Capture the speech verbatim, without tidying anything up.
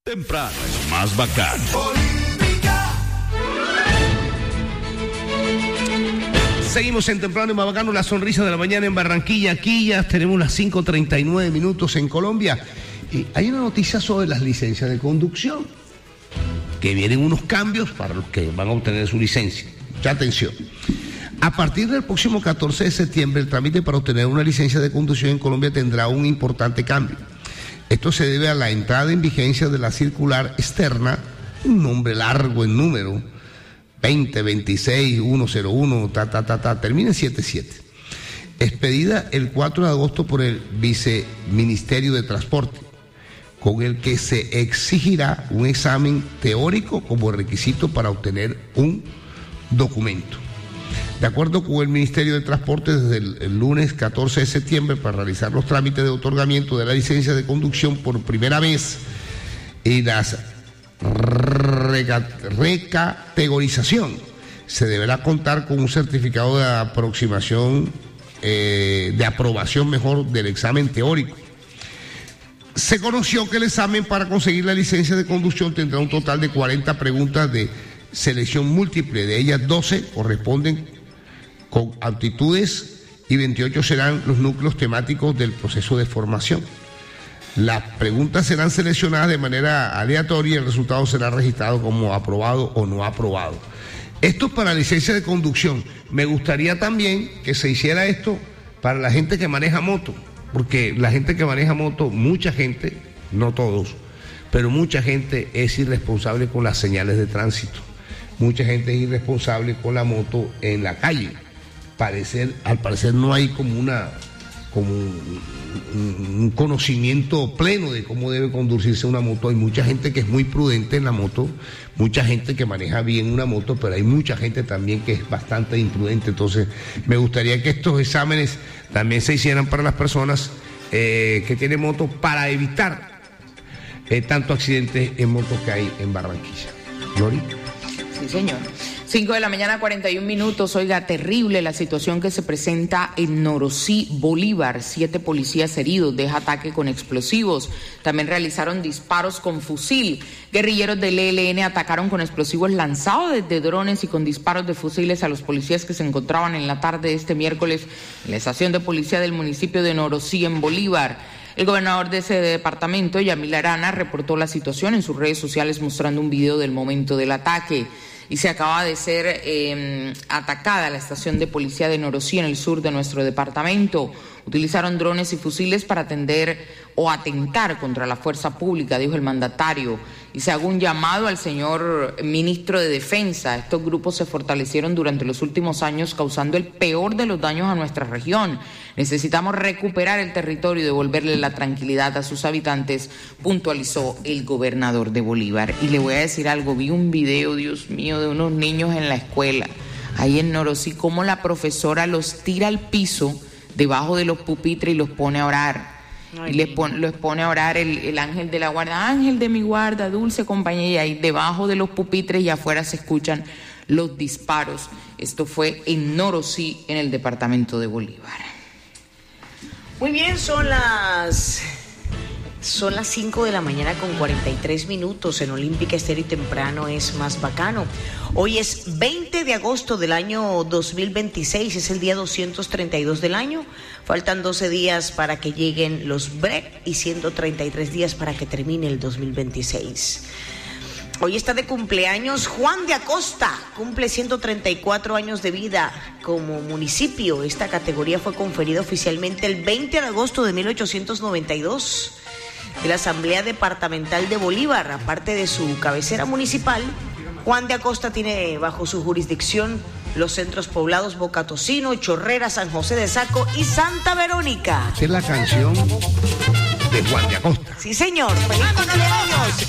Temprano es más bacano. Seguimos en Temprano y más bacano, la sonrisa de la mañana en Barranquilla. Aquí ya tenemos las cinco treinta y nueve minutos en Colombia. Y hay una noticia sobre las licencias de conducción, que vienen unos cambios para los que van a obtener su licencia. Mucha atención. A partir del próximo catorce de septiembre, el trámite para obtener una licencia de conducción en Colombia tendrá un importante cambio. Esto se debe a la entrada en vigencia de la circular externa, un nombre largo en número, veinte veintiséis ciento uno, ta, ta, ta, ta, termina en setenta y siete. Expedida el cuatro de agosto por el Viceministerio de Transporte, con el que se exigirá un examen teórico como requisito para obtener un documento. De acuerdo con el Ministerio de Transporte, desde el, el lunes catorce de septiembre, para realizar los trámites de otorgamiento de la licencia de conducción por primera vez y las reca, recategorización, se deberá contar con un certificado de aproximación, eh, de aprobación mejor del examen teórico. Se conoció que el examen para conseguir la licencia de conducción tendrá un total de cuarenta preguntas de selección múltiple, de ellas doce corresponden con aptitudes y veintiocho serán los núcleos temáticos del proceso de formación. Las preguntas serán seleccionadas de manera aleatoria y el resultado será registrado como aprobado o no aprobado. Esto para la licencia de conducción. Me gustaría también que se hiciera esto para la gente que maneja moto, porque la gente que maneja moto, mucha gente, no todos, pero mucha gente es irresponsable con las señales de tránsito. Mucha gente es irresponsable con la moto en la calle. Parecer, al parecer no hay como una como un, un conocimiento pleno de cómo debe conducirse una moto. Hay mucha gente que es muy prudente en la moto, mucha gente que maneja bien una moto, pero hay mucha gente también que es bastante imprudente. Entonces me gustaría que estos exámenes también se hicieran para las personas eh, que tienen moto, para evitar eh, tanto accidentes en moto que hay en Barranquilla. Lori. Sí, señor. cinco de la mañana, cuarenta y un minutos. Oiga, terrible la situación que se presenta en Norosí, Bolívar. Siete policías heridos, deja ataque con explosivos. También realizaron disparos con fusil. Guerrilleros del E L N atacaron con explosivos lanzados desde drones y con disparos de fusiles a los policías que se encontraban en la tarde de este miércoles en la estación de policía del municipio de Norosí, en Bolívar. El gobernador de ese departamento, Yamil Arana, reportó la situación en sus redes sociales mostrando un video del momento del ataque. Y se acaba de ser eh, atacada la estación de policía de Norosí, en el sur de nuestro departamento. Utilizaron drones y fusiles para atender o atentar contra la fuerza pública, dijo el mandatario. Y se hago un llamado al señor ministro de Defensa. Estos grupos se fortalecieron durante los últimos años, causando el peor de los daños a nuestra región. Necesitamos recuperar el territorio y devolverle la tranquilidad a sus habitantes, puntualizó el gobernador de Bolívar. Y le voy a decir algo, vi un video, Dios mío, de unos niños en la escuela, ahí en Norosí, cómo la profesora los tira al piso debajo de los pupitres y los pone a orar. Ay, y les pon, los pone a orar el, el ángel de la guarda, ángel de mi guarda, dulce compañía, y ahí debajo de los pupitres y afuera se escuchan los disparos. Esto fue en Norosí, en el departamento de Bolívar. Muy bien, son las son las cinco de la mañana con cuarenta y tres minutos en Olímpica Estéreo y Temprano es más bacano. Hoy es veinte de agosto del año dos mil veintiséis, es el día doscientos treinta y dos del año. Faltan doce días para que lleguen los break y ciento treinta y tres días para que termine el dos mil veintiséis. Hoy está de cumpleaños Juan de Acosta, cumple ciento treinta y cuatro años de vida como municipio. Esta categoría fue conferida oficialmente el veinte de agosto de mil ochocientos noventa y dos de la Asamblea Departamental de Bolívar. Aparte de su cabecera municipal, Juan de Acosta tiene bajo su jurisdicción los centros poblados Boca Tocino, Chorrera, San José de Saco y Santa Verónica. Esa es la canción de Juan de Acosta. Sí, señor. ¡Feliz cumpleaños!